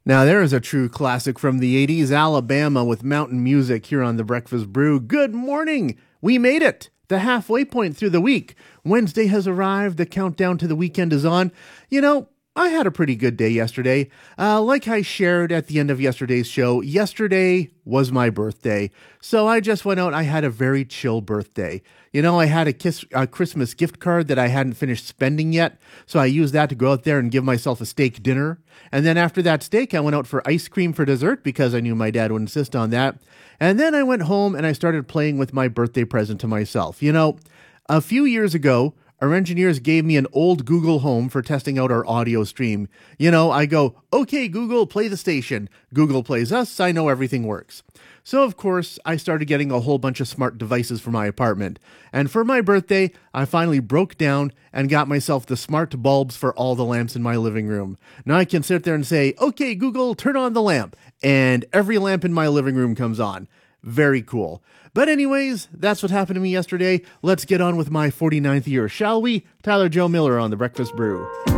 Now, there is a true classic from the 80s, Alabama with Mountain Music here on The Breakfast Brew. Good morning! We made it! The halfway point through the week. Wednesday has arrived. The countdown to the weekend is on. You know, I had a pretty good day yesterday. Like I shared at the end of yesterday's show, yesterday was my birthday. So I just went out. I had a very chill birthday. You know, I had a Christmas gift card that I hadn't finished spending yet. So I used that to go out there and give myself a steak dinner. And then after that steak, I went out for ice cream for dessert because I knew my dad would insist on that. And then I went home and I started playing with my birthday present to myself. You know, a few years ago, our engineers gave me an old Google Home for testing out our audio stream. You know, I go, okay, Google, play the station. Google plays us. I know everything works. So, of course, I started getting a whole bunch of smart devices for my apartment. And for my birthday, I finally broke down and got myself the smart bulbs for all the lamps in my living room. Now I can sit there and say, okay, Google, turn on the lamp. And every lamp in my living room comes on. Very cool. But anyways, that's what happened to me yesterday. Let's get on with my 49th year, shall we? Tyler Joe Miller on The Breakfast Brew.